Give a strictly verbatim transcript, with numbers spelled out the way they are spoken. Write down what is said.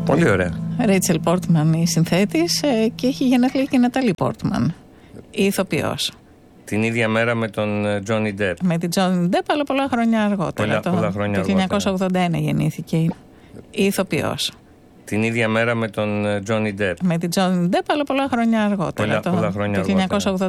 Πολύ ωραία. Ρέιτσελ Πόρτμαν η συνθέτης και έχει γενέθλια και η Ναταλή Πόρτμαν, η ηθοποιός. Την ίδια μέρα με τον Τζόνι Ντεπ. Με την Τζόνι Ντεπ, αλλά πολλά χρόνια αργότερα. Πολλά, το πολλά χρόνια το χίλια εννιακόσια ογδόντα ένα γεννήθηκε η ηθοποιός. Την ίδια μέρα με τον Τζόνι Ντεπ. Με την Τζόνι Ντεπ, αλλά πολλά χρόνια αργότερα. Πολλά, το πολλά χρόνια το χίλια εννιακόσια ογδόντα ένα